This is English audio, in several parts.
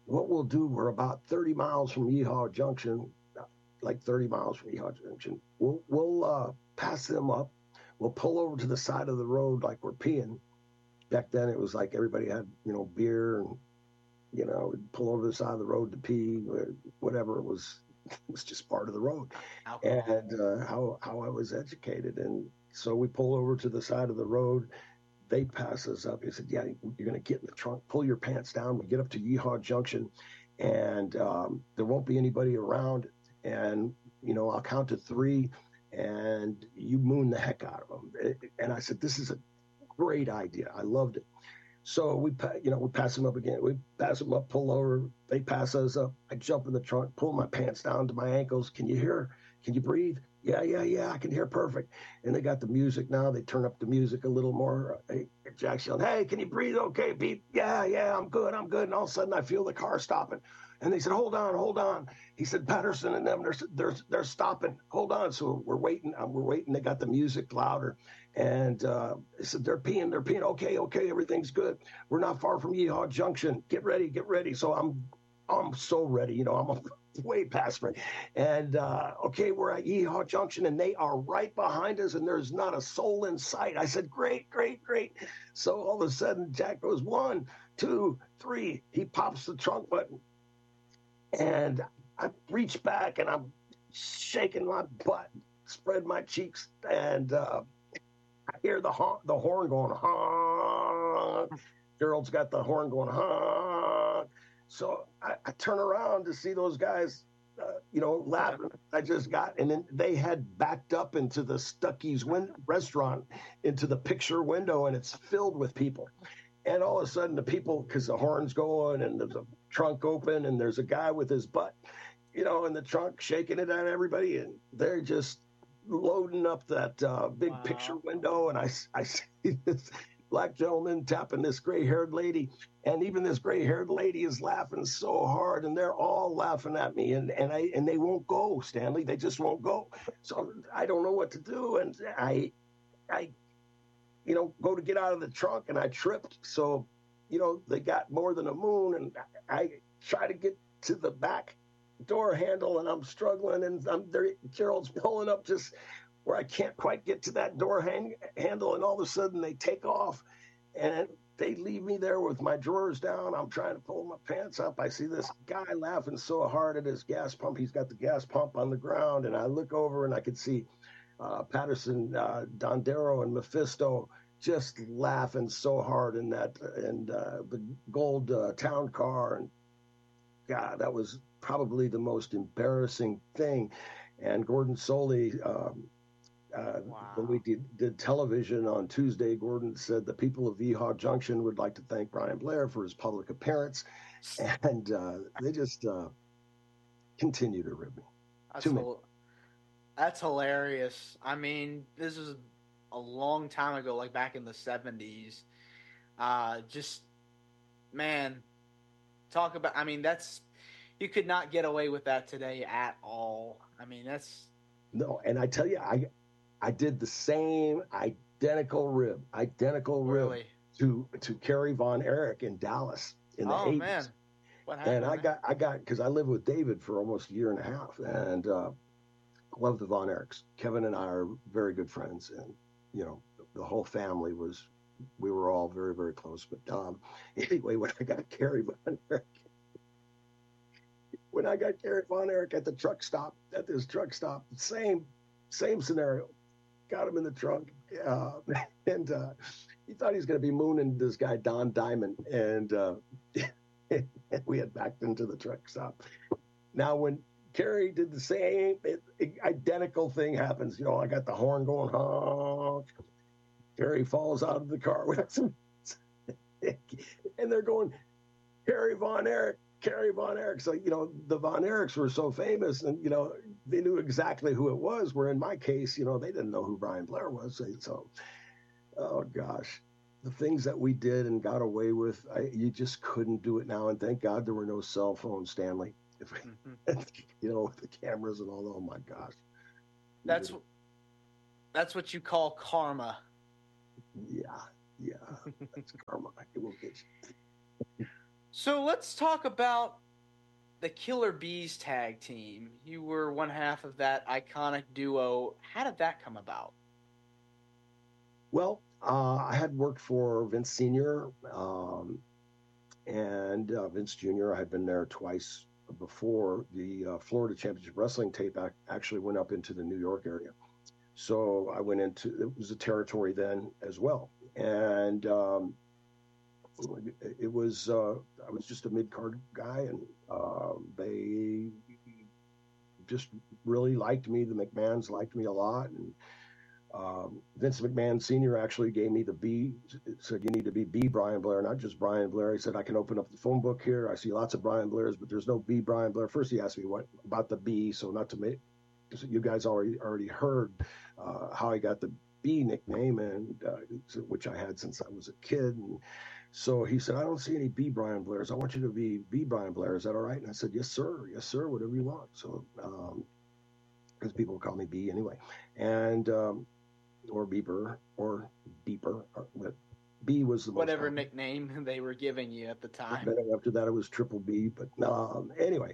what we'll do, we're about 30 miles from Yeehaw Junction, like 30 miles from Yeehaw Junction. We'll pass them up. We'll pull over to the side of the road like we're peeing. Back then, it was like everybody had, beer and, we'd pull over to the side of the road to pee, whatever it was. It was just part of the road. Alcohol. And how I was educated. And so we pull over to the side of the road. They pass us up. He said, yeah, you're going to get in the trunk, pull your pants down. We get up to Yeehaw Junction, and there won't be anybody around. And, I'll count to three, and you moon the heck out of them. And I said, this is a great idea. I loved it. So we pass them up again. We pass them up, pull over. They pass us up. I jump in the trunk, pull my pants down to my ankles. Can you hear? Can you breathe? Yeah. I can hear perfect. And they got the music now. They turn up the music a little more. Hey, Jack's yelling, hey, can you breathe? Okay, Pete. Yeah, I'm good. And all of a sudden, I feel the car stopping. And they said, hold on. He said, Patterson and them, they're stopping. Hold on. So we're waiting. They got the music louder. And they said, they're peeing. Okay, everything's good. We're not far from Yeehaw Junction. Get ready. So I'm so ready. I'm way past ready. And okay, we're at Yeehaw Junction, and they are right behind us, and there's not a soul in sight. I said, great. So all of a sudden, Jack goes, 1, 2, 3. He pops the trunk button. And I reach back, and I'm shaking my butt, spread my cheeks, and I hear the horn going, honk. Gerald's got the horn going, honk. So I turn around to see those guys, laughing. I just got, and then they had backed up into the Stuckey's restaurant, into the picture window, and it's filled with people. And all of a sudden, the people, because the horn's going, and there's a trunk open, and there's a guy with his butt, in the trunk, shaking it at everybody, and they're just loading up that big picture window, and I see this black gentleman tapping this gray-haired lady, and even this gray-haired lady is laughing so hard, and they're all laughing at me, and they won't go, Stanley. They just won't go. So I don't know what to do, and I go to get out of the trunk, and I tripped. So, they got more than a moon, and I try to get to the back door handle, and I'm struggling, and Gerald's pulling up just where I can't quite get to that door handle, and all of a sudden they take off, and they leave me there with my drawers down. I'm trying to pull my pants up. I see this guy laughing so hard at his gas pump. He's got the gas pump on the ground, and I look over, and I could see Patterson, Dondero, and Mephisto just laughing so hard in that, and the gold town car. And God, that was probably the most embarrassing thing. And Gordon Soley, when we did television on Tuesday, Gordon said the people of Yeehaw Junction would like to thank Brian Blair for his public appearance. And they just continue to rib me. That's hilarious. I mean, this is a long time ago, like back in the 70s. Man, talk about, you could not get away with that today at all. No, and I tell you, I did the same identical rib really? to Kerry Von Erich in Dallas in the 80s. Oh, man. What happened? And I got, because I lived with David for almost a year and a half, and love the Von Erichs. Kevin and I are very good friends, and the whole family we were all very, very close. But anyway, when I got Kerry Von Erich at this truck stop, same scenario. Got him in the trunk, and he thought he was going to be mooning this guy Don Diamond, and we had backed into the truck stop. Now, when Kerry did the same identical thing happens. I got the horn going, honk. Kerry falls out of the car with some, and they're going, Kerry Von Erich. So, the Von Erichs were so famous, and, they knew exactly who it was, where in my case, they didn't know who Brian Blair was. So, oh gosh, the things that we did and got away with, you just couldn't do it now. And thank God there were no cell phones, Stanley. With the cameras and all. Oh my gosh, that's what you call karma. Yeah, that's karma. It will get you. So let's talk about the Killer Bees tag team. You were one half of that iconic duo. How did that come about? Well, I had worked for Vince Sr. And Vince Jr. I had been there twice before. The Florida Championship Wrestling tape actually went up into the New York area. So I went into it was a territory then as well. And it was I was just a mid card guy, and they just really liked me. The McMahons liked me a lot, and Vince McMahon Sr. actually gave me the B, said you need to be B Brian Blair, not just Brian Blair. He said I can open up the phone book here. I see lots of Brian Blairs, but there's no B Brian Blair. First he asked me what about the B, so not to make you guys already heard how I got the B nickname, and which I had since I was a kid. And so he said, I don't see any B Brian Blairs. I want you to be B Brian Blair. Is that all right? And I said, yes, sir, whatever you want. So because people call me B anyway, and or Beeper or Beeper, but B was the most Whatever common. nickname they were giving you at the time. Then after that, it was Triple B. But anyway,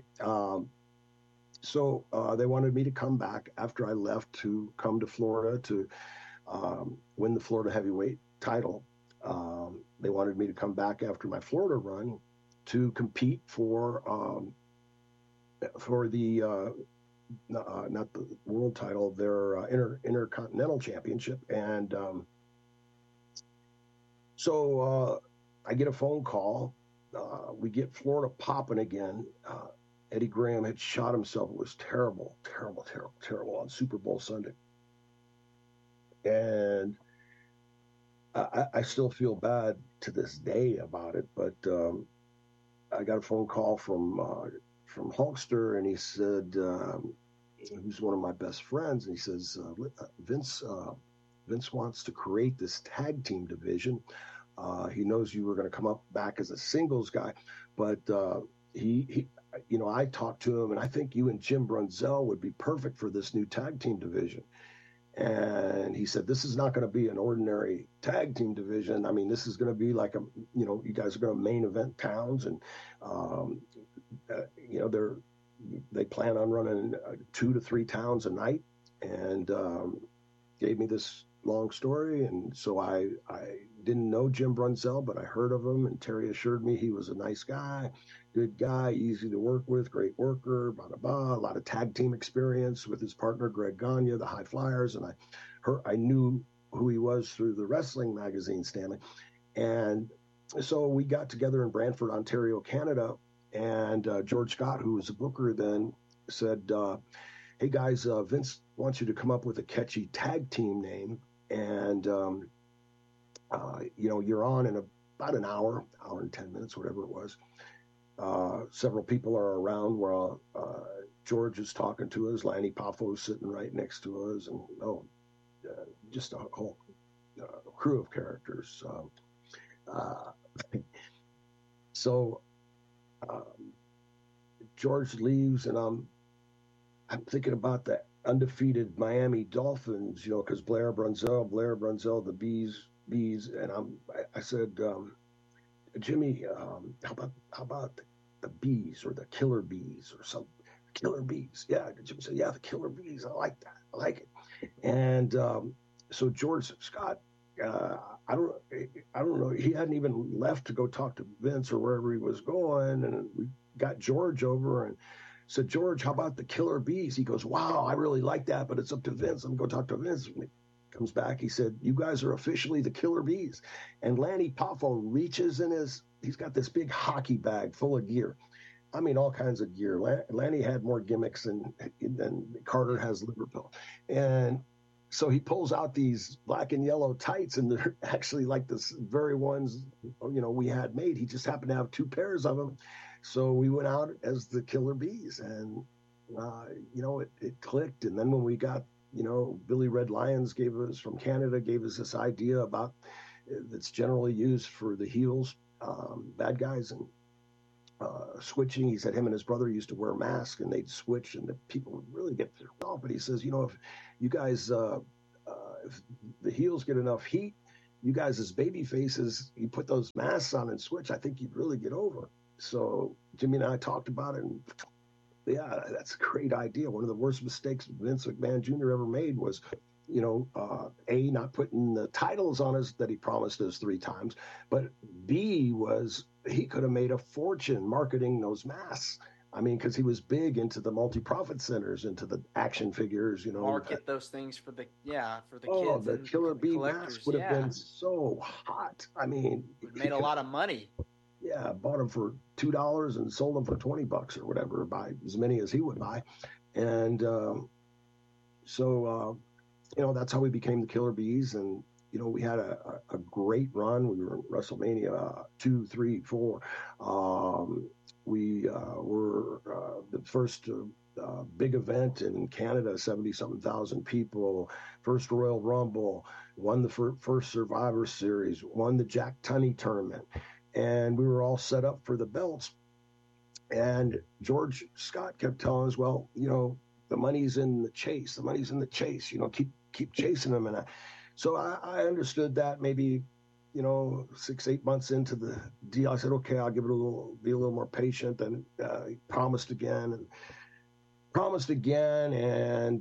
so they wanted me to come back after I left to come to Florida to win the Florida heavyweight title. They wanted me to come back after my Florida run to compete for the not the world title, their intercontinental championship. And so I get a phone call. We get Florida popping again. Eddie Graham had shot himself. It was terrible on Super Bowl Sunday. And I still feel bad to this day about it, but I got a phone call from Hulkster, and he said, who's one of my best friends, and he says, Vince wants to create this tag team division. He knows you were going to come up back as a singles guy, but he I talked to him, and I think you and Jim Brunzell would be perfect for this new tag team division. And he said, this is not going to be an ordinary tag team division. I mean, this is going to be like you guys are going to main event towns, and they plan on running 2 to 3 towns a night, and gave me this long story. And so I didn't know Jim Brunzell, but I heard of him, and Terry assured me he was a nice guy, good guy, easy to work with, great worker, blah, blah, blah, a lot of tag team experience with his partner, Greg Gagne, the High Flyers. And I knew who he was through the wrestling magazine, Stanley. And so we got together in Brantford, Ontario, Canada. And George Scott, who was a booker then, said, hey, guys, Vince wants you to come up with a catchy tag team name. And, you're on in about an hour and 10 minutes, whatever it was. Several people are around while George is talking to us. Lanny Poffo is sitting right next to us. And, just a whole crew of characters. So George leaves, and I'm thinking about the undefeated Miami Dolphins, because Blair Brunzell, the Bees, and I said, Jimmy, how about the Bees or the Killer Bees or some Killer Bees? Yeah, Jimmy said, yeah, the Killer Bees. I like that. I like it. And so George Scott, I don't know. He hadn't even left to go talk to Vince or wherever he was going, and we got George over and said, George, how about the Killer Bees? He goes, wow, I really like that, but it's up to Vince. I'm going to go talk to Vince. When he comes back, he said, you guys are officially the Killer Bees. And Lanny Poffo reaches in he's got this big hockey bag full of gear. I mean, all kinds of gear. Lanny had more gimmicks than Carter has Liverpool. And so he pulls out these black and yellow tights, and they're actually like the very ones, we had made. He just happened to have 2 pairs of them. So we went out as the Killer Bees, and, it clicked. And then when we got, Billy Red Lyons from Canada gave us this idea about that's generally used for the heels, bad guys, and switching. He said him and his brother used to wear masks, and they'd switch, and the people would really get turned off. But he says, if you guys, if the heels get enough heat, you guys as baby faces, you put those masks on and switch, I think you'd really get over. So Jimmy and I talked about it, and yeah, that's a great idea. One of the worst mistakes Vince McMahon Jr. ever made was, A, not putting the titles on us that he promised us 3 times, but B, was he could have made a fortune marketing those masks. I mean, because he was big into the multi-profit centers, into the action figures, Market those things for the Oh, kids the and Killer Bee mask collectors. would have Yeah, been so hot. I mean, it he made a could, lot of money. yeah, bought them for $2 and sold them for $20 or whatever, buy as many as he would buy. And so, that's how we became the Killer Bees. And, we had a great run. We were in WrestleMania 2, 3, 4. We were the first big event in Canada, 70 something thousand people, first Royal Rumble, won the first Survivor Series, won the Jack Tunney tournament. And we were all set up for the belts. And George Scott kept telling us, well, the money's in the chase. The money's in the chase. Keep chasing them. And so I understood that maybe, 6, 8 months into the deal. I said, okay, I'll be a little more patient. And he promised again and promised again. And,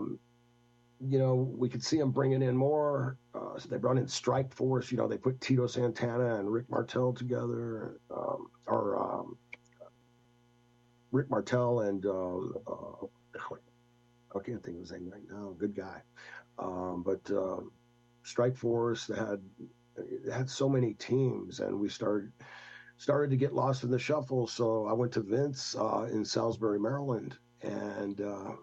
we could see him bringing in more. So they brought in Strike Force. They put Tito Santana and Rick Martel together, or Rick Martel and I can't think of his name right now. Good guy, but Strike Force. They had so many teams, and we started to get lost in the shuffle. So I went to Vince in Salisbury, Maryland, and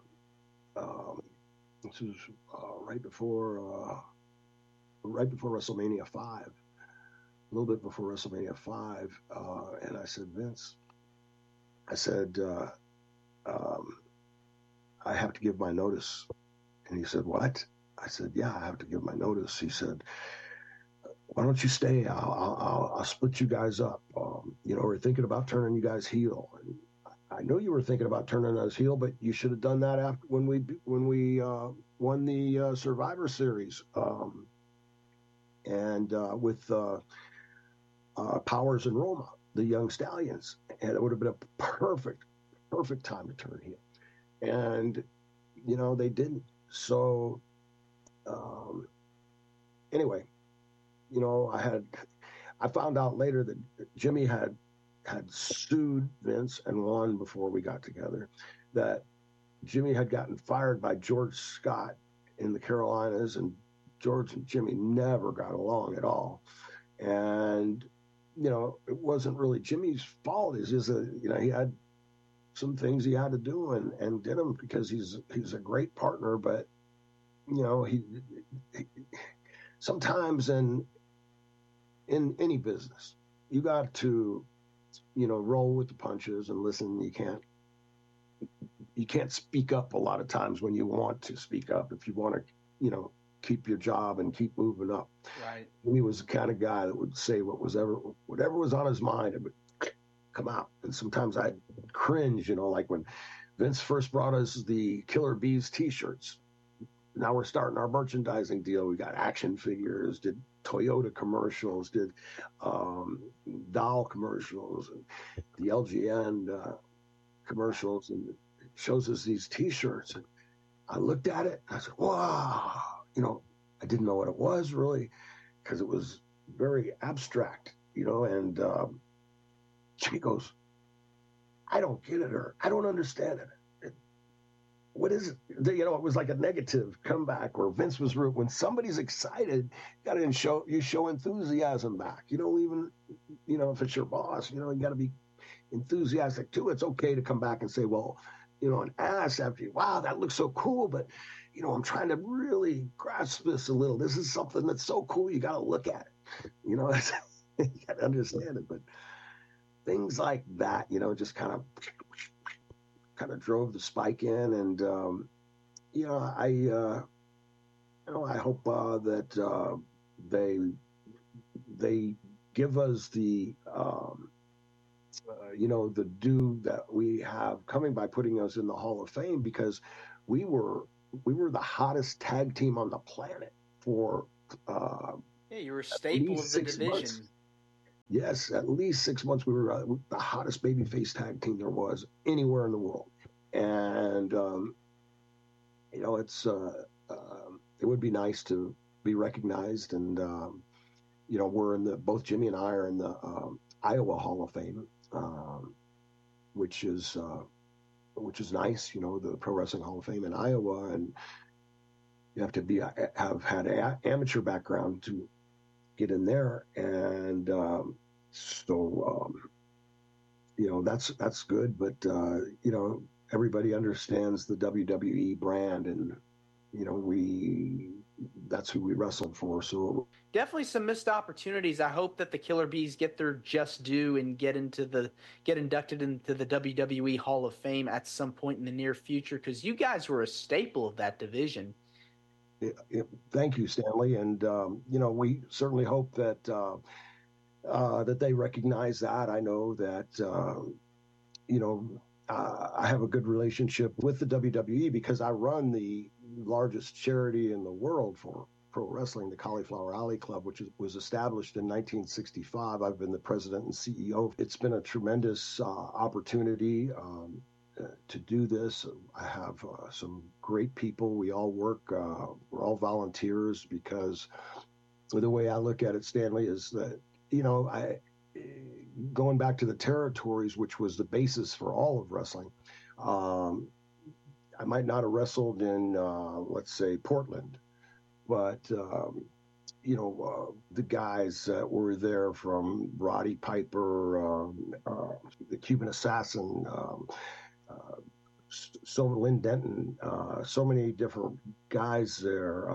this was right before WrestleMania 5, a little bit before WrestleMania 5, and I said, Vince, I said, I have to give my notice. And he said, what? I said, yeah, I have to give my notice. He said, why don't you stay? I'll split you guys up. We're thinking about turning you guys heel. And I know you were thinking about turning us heel, but you should have done that after when we won the Survivor Series, and with Powers and Roma, the Young Stallions, and it would have been a perfect time to turn heel. And they didn't. So anyway, I found out later that Jimmy had sued Vince and won before we got together. That Jimmy had gotten fired by George Scott in the Carolinas, and George and Jimmy never got along at all. And it wasn't really Jimmy's fault. It's just that he had some things he had to do and did them because he's a great partner. But he sometimes in any business you got to roll with the punches and listen. You can't speak up a lot of times when you want to speak up if you want to keep your job and keep moving up. Right. He was the kind of guy that would say whatever was on his mind, it would come out. And sometimes I'd cringe, like when Vince first brought us the Killer Bees t-shirts. Now we're starting our merchandising deal. We got action figures, did Toyota commercials, did doll commercials, and the LGN commercials, and it shows us these t-shirts. And I looked at it and I said, wow, I didn't know what it was really because it was very abstract, and Jimmy goes, I don't get it, or I don't understand it. What is it? It was like a negative comeback where Vince was rude. When somebody's excited, you show enthusiasm back. Even, if it's your boss, you got to be enthusiastic too. It's okay to come back and say, well, an ass after you, wow, that looks so cool, but I'm trying to really grasp this a little. This is something that's so cool. You got to look at it. You got to understand it. But things like that, just kind of drove the spike in. And, I hope that they give us the, the due that we have coming by putting us in the Hall of Fame, because we were the hottest tag team on the planet for you were a staple of the division. Months. Yes, at least 6 months. We were the hottest babyface tag team there was anywhere in the world, and it's it would be nice to be recognized, and we're in the both Jimmy and I are in the Iowa Hall of Fame, which is nice. The Pro Wrestling Hall of Fame in Iowa, and you have to have had amateur background to get in there, and so that's good. But everybody understands the WWE brand, and we that's who we wrestled for. So definitely some missed opportunities. I hope that the Killer Bees get their just due and get inducted into the WWE Hall of Fame at some point in the near future, because you guys were a staple of that division. Thank you, Stanley, and we certainly hope that that they recognize that. I know that I have a good relationship with the WWE because I run the largest charity in the world for pro wrestling, the Cauliflower Alley Club, which was established in 1965. I've been the president and CEO. It's been a tremendous opportunity to do this. I have some great people. We all work, we're all volunteers, because the way I look at it, Stanley, is that, going back to the territories, which was the basis for all of wrestling, I might not have wrestled in, let's say, Portland, but the guys that were there, from Roddy Piper, the Cuban Assassin, so Lynn Denton, so many different guys there,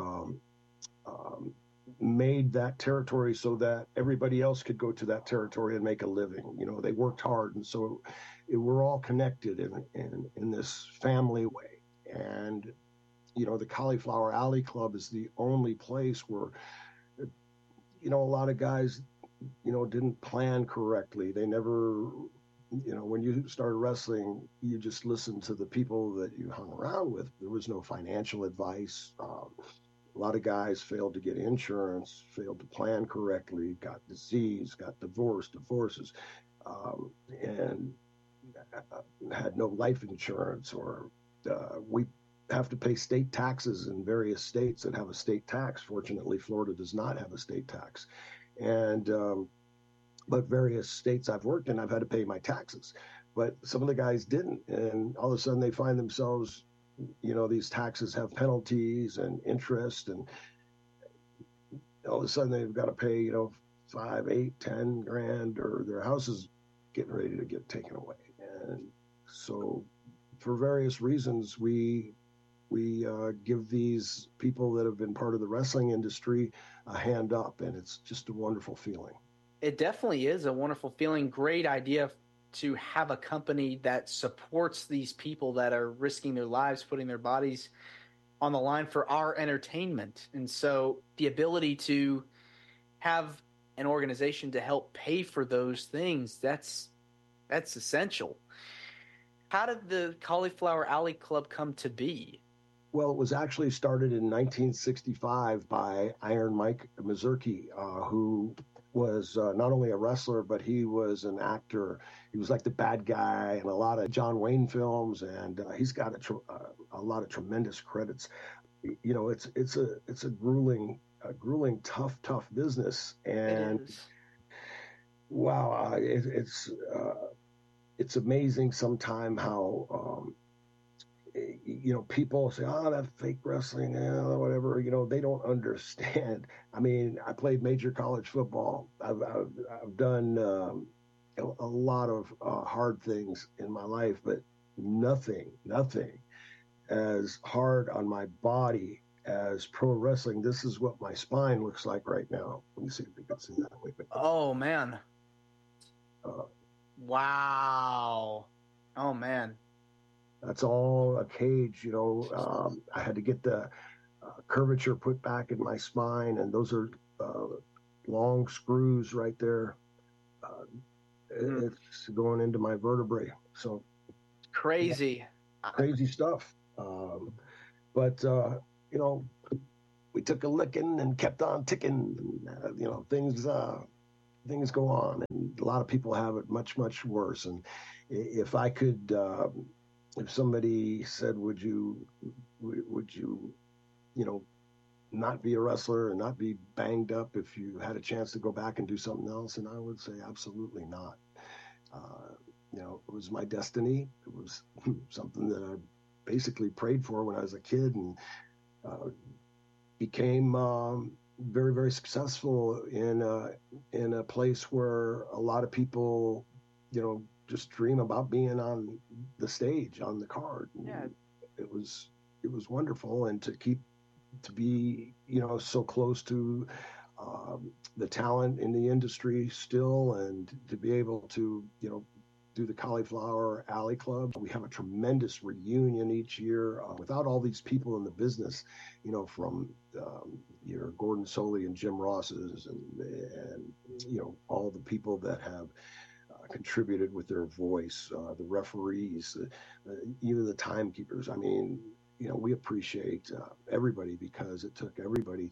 made that territory so that everybody else could go to that territory and make a living. They worked hard, and so we're all connected in this family way. And the Cauliflower Alley Club is the only place where a lot of guys didn't plan correctly. They never, when you started wrestling, you just listened to the people that you hung around with. There was no financial advice. A lot of guys failed to get insurance, failed to plan correctly, got disease, got divorces, and had no life insurance, or we have to pay state taxes in various states that have a state tax. Fortunately, Florida does not have a state tax. And but various states I've worked in, I've had to pay my taxes. But some of the guys didn't, and all of a sudden they find themselves, these taxes have penalties and interest, and all of a sudden they've got to pay, 5, 8, 10 grand, or their house is getting ready to get taken away. And so, for various reasons, we give these people that have been part of the wrestling industry a hand up, and it's just a wonderful feeling. It definitely is a wonderful feeling. Great idea to have a company that supports these people that are risking their lives, putting their bodies on the line for our entertainment. And so the ability to have an organization to help pay for those things, that's essential. How did the Cauliflower Alley Club come to be? Well, it was actually started in 1965 by Iron Mike Mazurki, who was not only a wrestler, but he was an actor. He was like the bad guy in a lot of John Wayne films, and he's got a lot of tremendous credits. It's a grueling, tough business, and wow, it's amazing sometimes how people say, "Oh, that fake wrestling, whatever." They don't understand. I mean, I played major college football. I've done a lot of hard things in my life, but nothing as hard on my body as pro wrestling. This is what my spine looks like right now. Let me see if we can see that. Oh man! Wow! Oh man! That's all a cage. I had to get the curvature put back in my spine, and those are long screws right there. It's going into my vertebrae. So crazy stuff. But we took a licking and kept on ticking. Things things go on, and a lot of people have it much, much worse. And if I could, if somebody said, would you, you know, not be a wrestler and not be banged up if you had a chance to go back and do something else? And I would say absolutely not. Uh, it was my destiny. It was something that I basically prayed for when I was a kid, and uh, became very, very successful in a place where a lot of people, just dream about being on the stage, on the card. Yeah. It was wonderful, and to be so close to the talent in the industry still, and to be able to do the Cauliflower Alley Club. We have a tremendous reunion each year without all these people in the business, from your Gordon Soley and Jim Rosses, and all the people that have contributed with their voice, the referees, even the timekeepers. I mean, we appreciate everybody, because it took everybody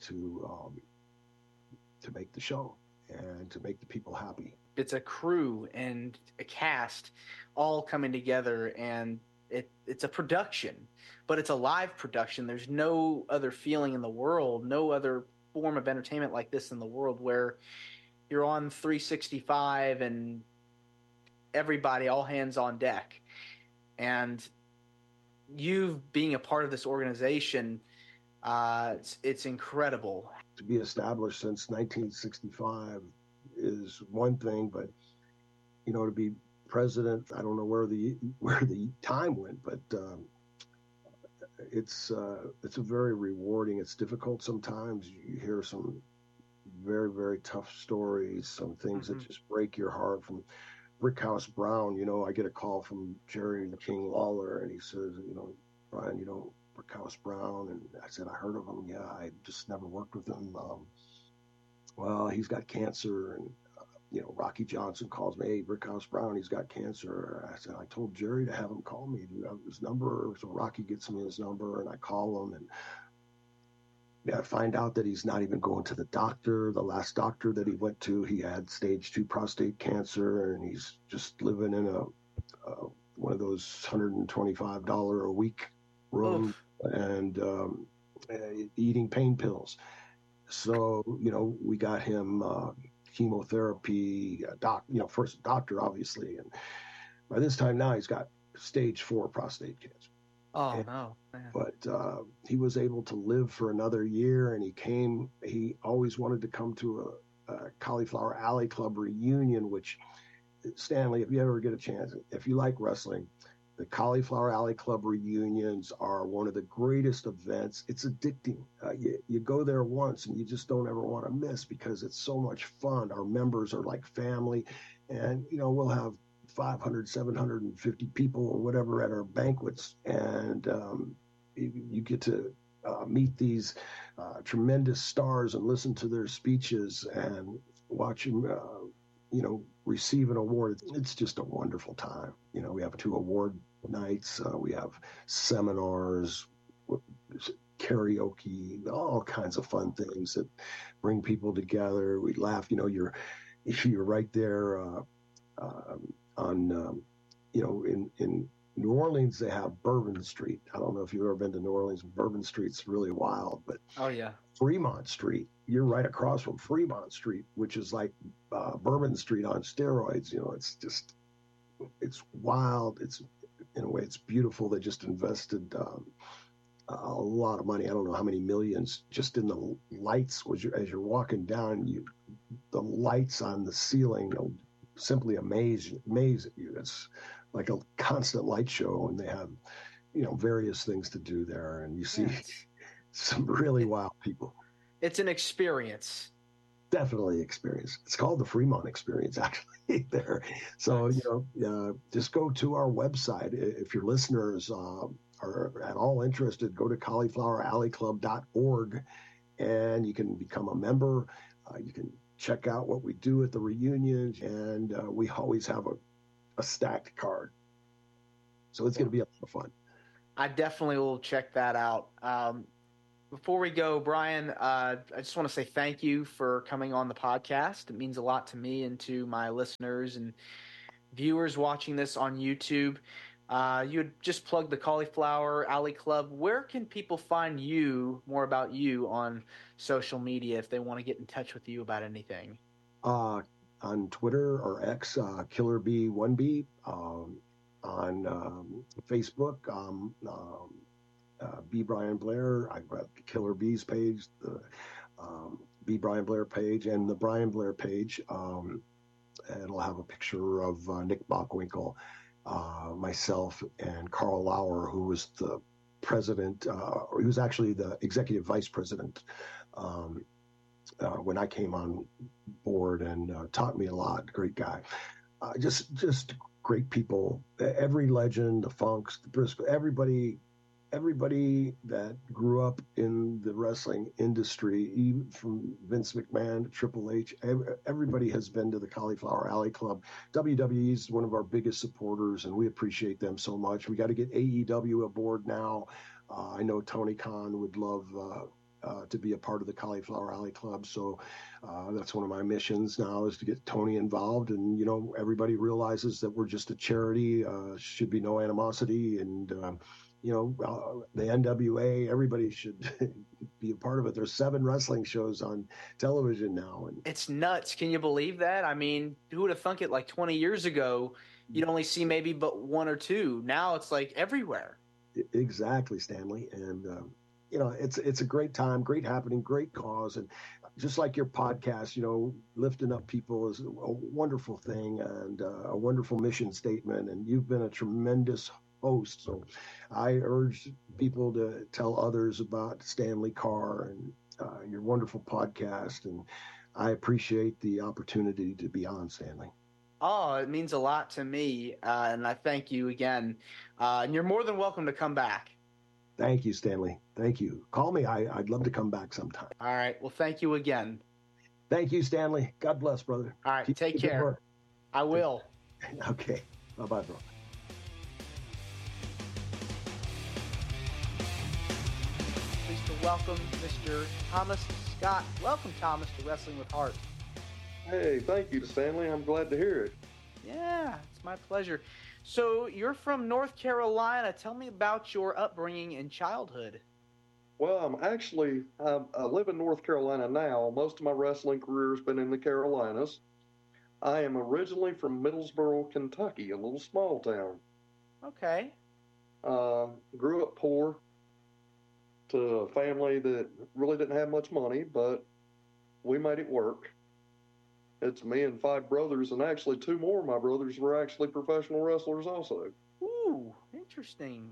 to make the show and to make the people happy. It's a crew and a cast all coming together, and it's a production, but it's a live production. There's no other feeling in the world, no other form of entertainment like this in the world, where you're on 365 and everybody, all hands on deck. And you being a part of this organization, it's incredible. To be established since 1965 is one thing, but to be president, I don't know where the time went, but it's a very rewarding. It's difficult sometimes. You hear some very, very tough stories, some things that just break your heart. From Brickhouse Brown, I get a call from Jerry the King Lawler, and he says, Brian, Brickhouse Brown. And I said, I heard of him. Yeah, I just never worked with him. Well, he's got cancer. And Rocky Johnson calls me, hey, Brickhouse Brown, he's got cancer. I said, I told Jerry to have him call me. Do you have his number? So Rocky gets me his number, and I call him, and I find out that he's not even going to the doctor. The last doctor that he went to, he had stage 2 prostate cancer, and he's just living in one of those $125 a week room. Oof. And eating pain pills. So, we got him chemotherapy, first doctor, obviously. And by this time now, he's got stage 4 prostate cancer. Oh, no. Man. But he was able to live for another year, and he always wanted to come to a Cauliflower Alley Club reunion, which, Stanley, if you ever get a chance, if you like wrestling, the Cauliflower Alley Club reunions are one of the greatest events. It's addicting. You go there once, and you just don't ever want to miss, because it's so much fun. Our members are like family, and, we'll have 500, 750 people or whatever at our banquets. And you get to meet these tremendous stars and listen to their speeches and watch them, receive an award. It's just a wonderful time. We have 2 award nights. We have seminars, karaoke, all kinds of fun things that bring people together. We laugh. You're right there on, in New Orleans, they have Bourbon Street. I don't know if you've ever been to New Orleans. Bourbon Street's really wild, but oh yeah, Fremont Street, you're right across from Fremont Street, which is like Bourbon Street on steroids. It's wild. It's, in a way, it's beautiful. They just invested a lot of money. I don't know how many millions just in the lights. As you're walking down, the lights on the ceiling simply amaze you. It's like a constant light show, and they have various things to do there, and you see some really wild people. It's an experience. Definitely experience. It's called the Fremont Experience, actually, there. So just go to our website. If your listeners are at all interested, go to caulifloweralleyclub.org, and you can become a member. You can check out what we do at the reunions, and we always have a stacked card. So it's going to be a lot of fun. I definitely will check that out. Before we go, Brian, I just want to say thank you for coming on the podcast. It means a lot to me and to my listeners and viewers watching this on YouTube. You had just plugged the Cauliflower Alley Club. Where can people find you, more about you, on social media if they want to get in touch with you about anything? On Twitter or X, Killer B1B. On Facebook, B. Brian Blair. I've got the Killer Bees page, the B. Brian Blair page, and the Brian Blair page. It'll have a picture of Nick Bockwinkel, myself, and Carl Lauer, who was the president, or he was actually the executive vice president when I came on board, and taught me a lot. Great guy. Just great people. Every legend, the Funks, the Briscoe, everybody that grew up in the wrestling industry, even from Vince McMahon to Triple H, everybody has been to the Cauliflower Alley Club. WWE is one of our biggest supporters, and we appreciate them so much. We got to get AEW aboard now. I know Tony Khan would love to be a part of the Cauliflower Alley Club, so that's one of my missions now, is to get Tony involved. And everybody realizes that we're just a charity. Should be no animosity, and the NWA, everybody should be a part of it. There's 7 wrestling shows on television now. And it's nuts. Can you believe that? I mean, who would have thunk it? Like 20 years ago, you'd only see maybe but 1 or 2. Now it's like everywhere. Exactly, Stanley. And, it's a great time, great happening, great cause. And just like your podcast, lifting up people is a wonderful thing, and a wonderful mission statement. And you've been a tremendous host. So I urge people to tell others about Stanley Carr and your wonderful podcast. And I appreciate the opportunity to be on, Stanley. Oh, it means a lot to me. And I thank you again. And you're more than welcome to come back. Thank you, Stanley. Thank you. Call me. I'd love to come back sometime. All right. Well, thank you again. Thank you, Stanley. God bless, brother. All right. Take care. I will. Okay. Bye-bye, bro. Pleased to welcome Mr. Thomas Scott. Welcome, Thomas, to Wrestling with Heart. Hey, thank you, Stanley. I'm glad to hear it. Yeah, it's my pleasure. So you're from North Carolina. Tell me about your upbringing and childhood. Well, I live in North Carolina now. Most of my wrestling career has been in the Carolinas. I am originally from Middlesboro, Kentucky, a little small town. Okay. Grew up poor to a family that really didn't have much money, but we made it work. It's me and 5 brothers, and actually 2 more of my brothers were actually professional wrestlers also. Ooh, interesting.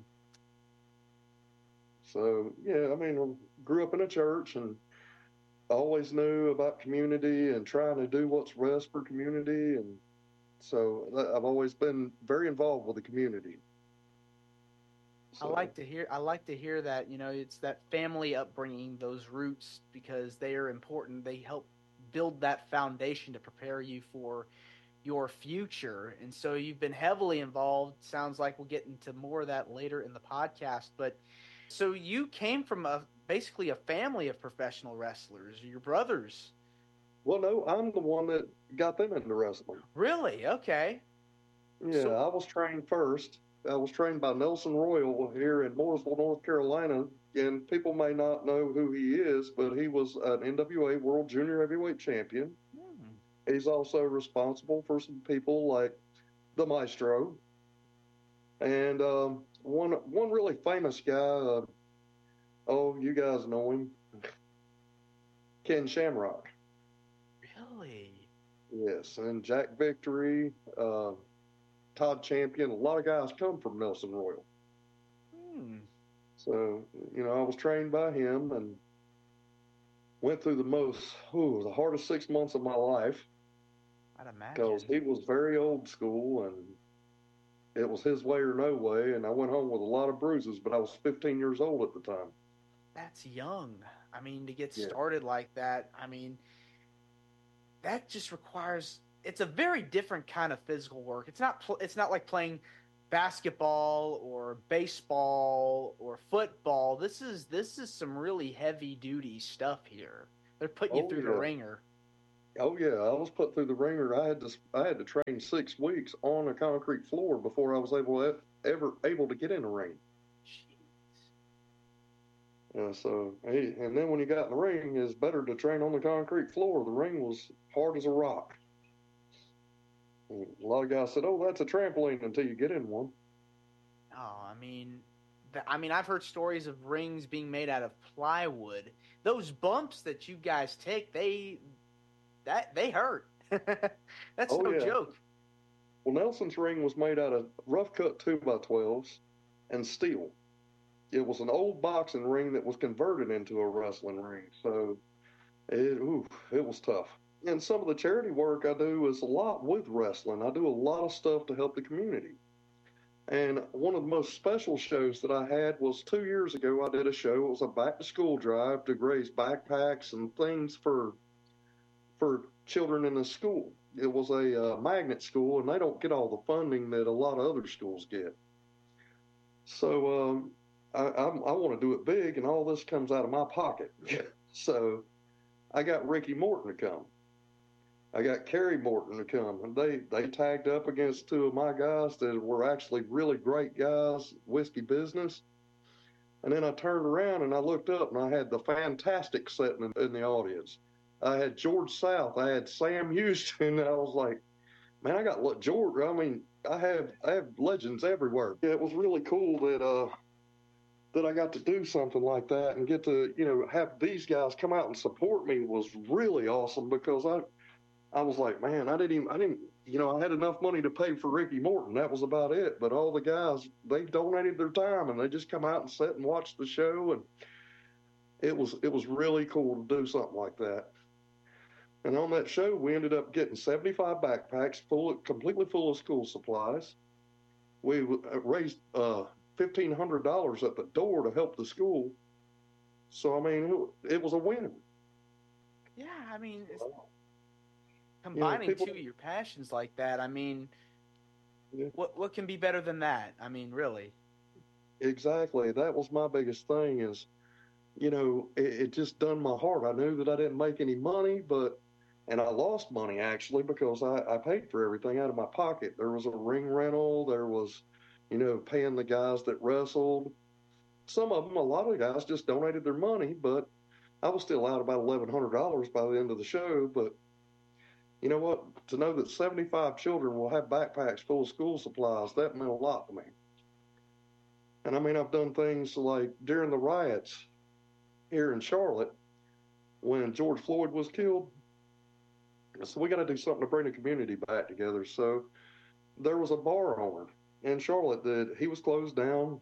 So, yeah, I grew up in a church and always knew about community and trying to do what's best for community. And so I've always been very involved with the community. So. I like to hear that, it's that family upbringing, those roots, because they are important. They help build that foundation to prepare you for your future. And so you've been heavily involved. Sounds like we'll get into more of that later in the podcast. But so you came from basically a family of professional wrestlers, your brothers. Well, no, I'm the one that got them into wrestling. Really? Okay. Yeah, I was trained first. I was trained by Nelson Royal here in Mooresville, North Carolina. And people may not know who he is, but he was an NWA World Junior Heavyweight Champion. He's also responsible for some people like the Maestro. And one really famous guy, you guys know him, Ken Shamrock. Really? Yes, and Jack Victory, Todd Champion. A lot of guys come from Nelson Royal. So, I was trained by him and went through the hardest 6 months of my life. I'd imagine. Because he was very old school and it was his way or no way. And I went home with a lot of bruises, but I was 15 years old at the time. That's young. To get started like that, that just requires, it's a very different kind of physical work. It's not like playing basketball or baseball or football. This is some really heavy duty stuff here. They're putting you Oh through the yeah. ringer. Oh yeah, I was put through the ringer. I had to train 6 weeks on a concrete floor before I was ever able to get in the ring. Jeez. So hey, and then when you got in the ring, it's better to train on the concrete floor. The ring was hard as a rock. And a lot of guys said, "Oh, that's a trampoline," until you get in one. Oh, I mean, I've heard stories of rings being made out of plywood. Those bumps that you guys take, they hurt. That's Oh no yeah. joke. Well, Nelson's ring was made out of rough cut 2x12s and steel. It was an old boxing ring that was converted into a wrestling ring. So it was tough. And some of the charity work I do is a lot with wrestling. I do a lot of stuff to help the community. And one of the most special shows that I had was 2 years ago. I did a show. It was a back to school drive to raise backpacks and things for children in the school. It was a magnet school, and they don't get all the funding that a lot of other schools get. So I want to do it big, and all this comes out of my pocket. So I got Ricky Morton to come. I got Kerry Morton to come, and they tagged up against two of my guys that were actually really great guys, Whiskey Business. And then I turned around and I looked up, and I had the Fantastic sitting in the audience. I had George South, I had Sam Houston. And I was like, man, I got George. I mean, I have legends everywhere. Yeah, it was really cool that I got to do something like that and get to have these guys come out and support me was really awesome because I was like, man, I didn't, I had enough money to pay for Ricky Morton. That was about it. But all the guys, they donated their time and they just come out and sit and watch the show. And it was really cool to do something like that. And on that show, we ended up getting 75 backpacks completely full of school supplies. We raised $1,500 at the door to help the school. So, I mean, it was a win. Yeah, I mean, combining People, two of your passions like that. I mean, yeah. what can be better than that? I mean, really. Exactly. That was my biggest thing is, it just done my heart. I knew that I didn't make any money, and I lost money actually because I paid for everything out of my pocket. There was a ring rental. There was, paying the guys that wrestled. Some of them, a lot of the guys just donated their money, but I was still out about $1,100 by the end of the show. But you know what? To know that 75 children will have backpacks full of school supplies, that meant a lot to me. And I mean, I've done things like during the riots here in Charlotte when George Floyd was killed. So we got to do something to bring the community back together. So there was a bar owner in Charlotte that he was closed down.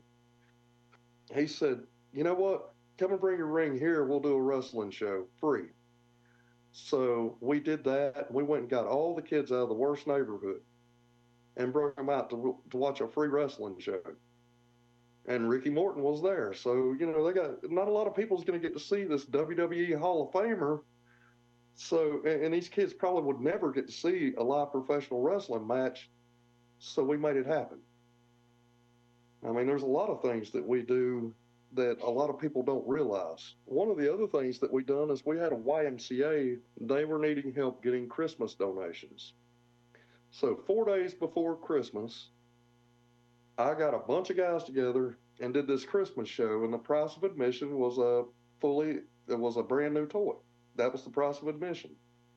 He said, you know what? Come and bring your ring here. We'll do a wrestling show free. So we did that. We went and got all the kids out of the worst neighborhood and brought them out to watch a free wrestling show. And Ricky Morton was there. So, they got not a lot of people's going to get to see this WWE Hall of Famer. So, and these kids probably would never get to see a live professional wrestling match. So we made it happen. I mean, there's a lot of things that we do that a lot of people don't realize. One of the other things that we done is we had a YMCA. They were needing help getting Christmas donations. So 4 days before Christmas, I got a bunch of guys together and did this Christmas show, and the price of admission was a brand new toy. That was the price of admission.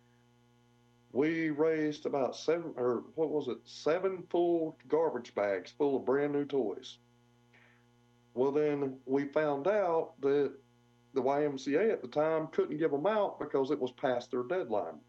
We raised about 7 full garbage bags full of brand new toys. Well, then we found out that the YMCA at the time couldn't give them out because it was past their deadline.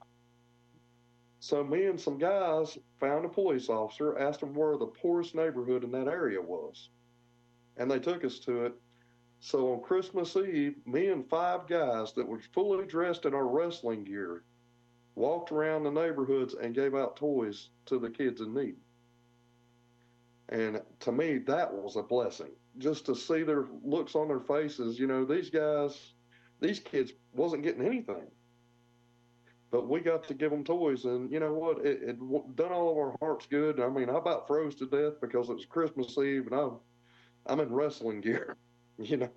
So me and some guys found a police officer, asked him where the poorest neighborhood in that area was. And they took us to it. So on Christmas Eve, me and 5 guys that were fully dressed in our wrestling gear walked around the neighborhoods and gave out toys to the kids in need. And to me, that was a blessing. Just to see their looks on their faces, these kids wasn't getting anything. but we got to give them toys, and you know what? It done all of our hearts good. I mean, I about froze to death because it was Christmas Eve, and I'm in wrestling gear, you know.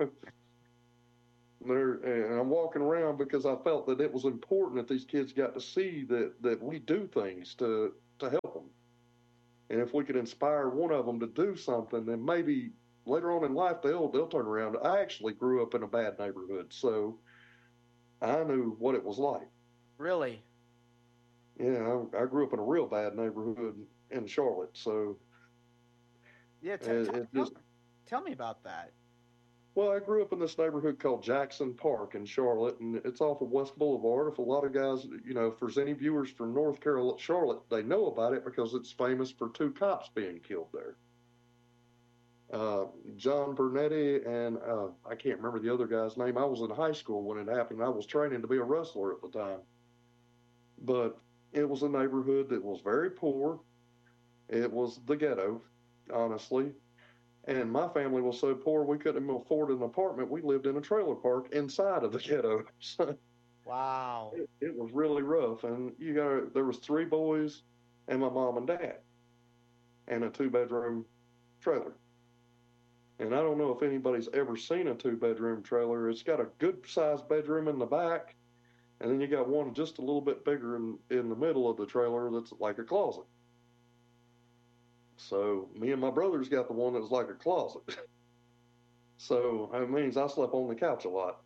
And I'm walking around because I felt that it was important that these kids got to see that we do things to help them, and if we could inspire one of them to do something, then maybe later on in life they'll turn around. I actually grew up in a bad neighborhood, so I knew what it was like. Really? Yeah, I grew up in a real bad neighborhood in Charlotte, so Yeah, it just tell me about that. well, I grew up in this neighborhood called Jackson Park in Charlotte, and it's off of West Boulevard. If a lot of guys, you know, if there's any viewers from North Carolina, Charlotte, they know about it because it's famous for two cops being killed there. Uh, John Bernetti and I can't remember the other guy's name. I was in high school when it happened. I was training to be a wrestler at the time, but it was a neighborhood that was very poor. It was the ghetto, honestly. And my family was so poor we couldn't even afford an apartment. We lived in a trailer park inside of the ghetto. So Wow. it was really rough. And there was three boys and my mom and dad and a 2-bedroom trailer. And I don't know if anybody's ever seen a 2-bedroom trailer. It's got a good sized bedroom in the back, and then you got one just a little bit bigger in the middle of the trailer that's like a closet. So me and my brothers got the one that was like a closet. So it means I slept on the couch a lot.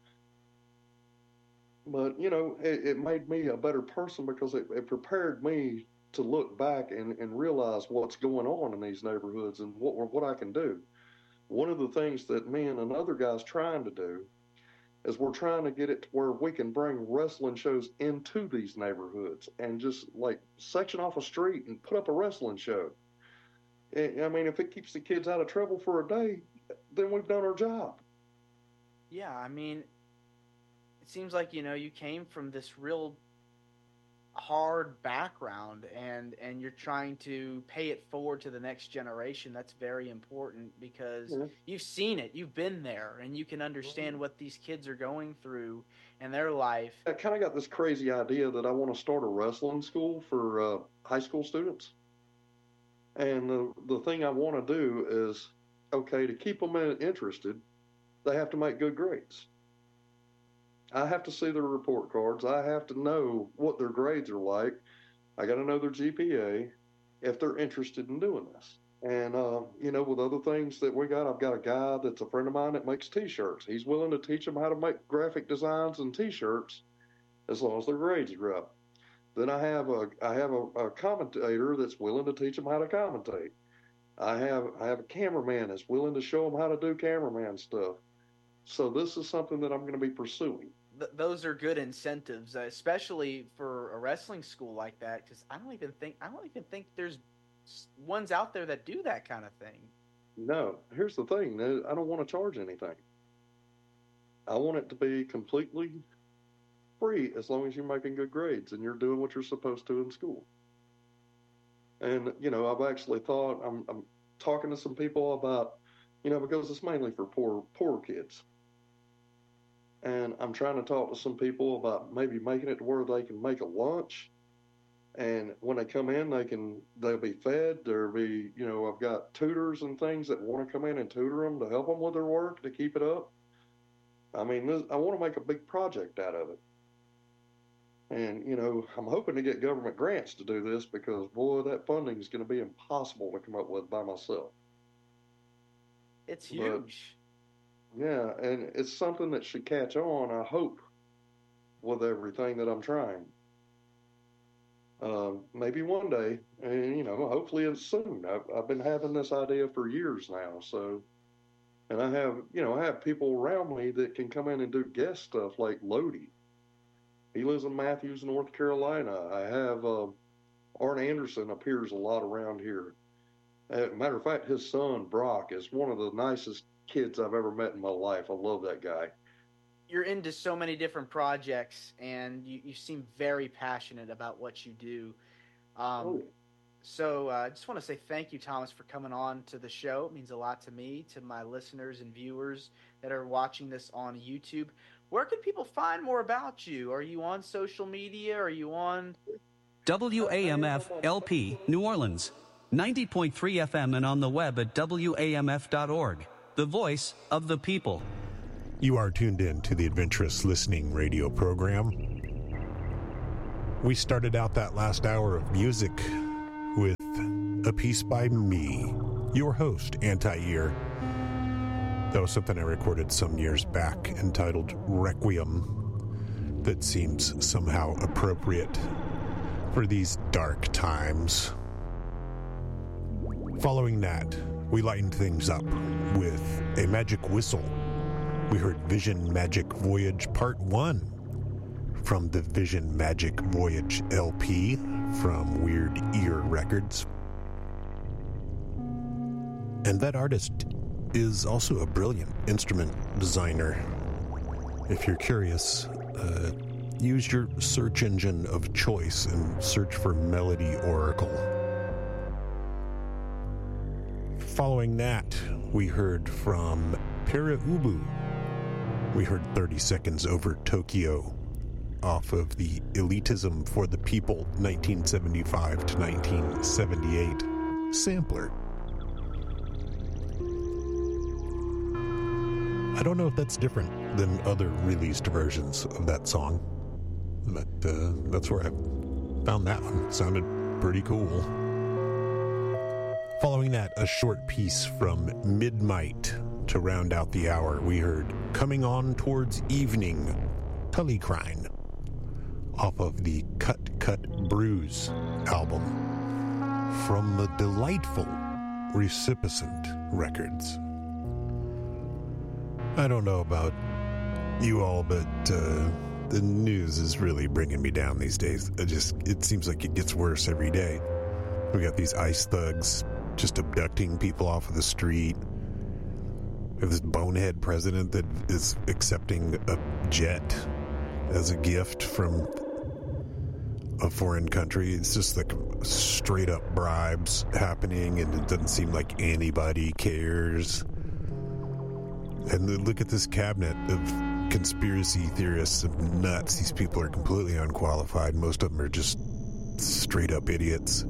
But, you know, it made me a better person because it prepared me to look back and realize what's going on in these neighborhoods and what I can do. One of the things that me and another guy's trying to do is we're trying to get it to where we can bring wrestling shows into these neighborhoods and just like section off a street and put up a wrestling show. I mean, if it keeps the kids out of trouble for a day, then we've done our job. Yeah, I mean, it seems like, you came from this real hard background, and you're trying to pay it forward to the next generation. That's very important because Yeah. you've seen it, you've been there, and you can understand what these kids are going through in their life. I kind of got this crazy idea that I want to start a wrestling school for high school students. And the thing I want to do is, okay, to keep them interested, they have to make good grades. I have to see their report cards. I have to know what their grades are like. I got to know their GPA if they're interested in doing this. And, you know, with other things that we got, I've got a guy that's a friend of mine that makes T-shirts. He's willing to teach them how to make graphic designs and T-shirts as long as their grades are up. Then I have a commentator that's willing to teach them how to commentate. I have a cameraman that's willing to show them how to do cameraman stuff. So this is something that I'm going to be pursuing. Those are good incentives, especially for a wrestling school like that. Because I don't even think there's ones out there that do that kind of thing. No, here's the thing. I don't want to charge anything. I want it to be completely free as long as you're making good grades and you're doing what you're supposed to in school. And, you know, I've actually thought I'm talking to some people about, you know, because it's mainly for poor kids. And I'm trying to talk to some people about maybe making it to where they can make a lunch. And when they come in, they'll be fed. There'll be, you know, I've got tutors and things that want to come in and tutor them to help them with their work to keep it up. I mean, I want to make a big project out of it. And, you know, I'm hoping to get government grants to do this because, boy, that funding is going to be impossible to come up with by myself. It's huge. But, yeah, and it's something that should catch on, I hope, with everything that I'm trying. Maybe one day, and, you know, hopefully it's soon. I've been having this idea for years now, so. And I have people around me that can come in and do guest stuff like Lodi. He lives in Matthews, North Carolina. I have Arn Anderson appears a lot around here. Matter of fact, his son, Brock, is one of the nicest kids I've ever met in my life. I love that guy. You're into so many different projects, and you seem very passionate about what you do. So I just want to say thank you, Thomas, for coming on to the show. It means a lot to me, to my listeners and viewers that are watching this on YouTube. where can people find more about you? Are you on social media? Are you on WAMF LP, New Orleans, 90.3 FM and on the web at WAMF.org, the voice of the people. You are tuned in to the Adventurous Listening radio program. We started out that last hour of music with a piece by me, your host, Anti-Ear. That was something I recorded some years back entitled Requiem that seems somehow appropriate for these dark times. Following that, we lightened things up with a magic whistle. We heard Vision Magic Voyage Part 1 from the Vision Magic Voyage LP from Weird Ear Records. And that artist is also a brilliant instrument designer. If you're curious, use your search engine of choice and search for Melody Oracle. Following that, we heard from Pere Ubu. We heard 30 Seconds Over Tokyo off of the Elitism for the People 1975 to 1978 sampler. I don't know if that's different than other released versions of that song, but that's where I found that one. It sounded pretty cool. Following that, a short piece from Midnight to round out the hour. We heard Coming On Towards Evening, Tullycrine, off of the Cut Cut Bruise album from the delightful Recipicent Records. I don't know about you all, but the news is really bringing me down these days. It seems like it gets worse every day. We got these ICE thugs just abducting people off of the street. We have this bonehead president that is accepting a jet as a gift from a foreign country. It's just like straight up bribes happening, and it doesn't seem like anybody cares. And then look at this cabinet of conspiracy theorists and nuts. These people are completely unqualified. Most of them are just straight up idiots.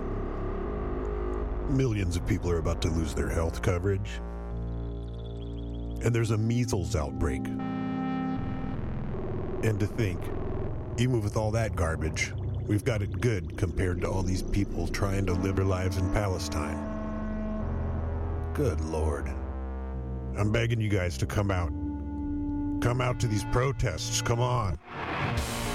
Millions of people are about to lose their health coverage. And there's a measles outbreak. And to think, even with all that garbage, we've got it good compared to all these people trying to live their lives in Palestine. Good Lord. I'm begging you guys to come out. Come out to these protests. Come on.